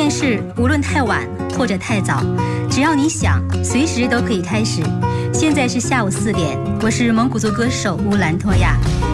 件事无论太晚或者太早，只要你想，随时都可以开始。现在是下午4点，我是蒙古族歌手乌兰托娅。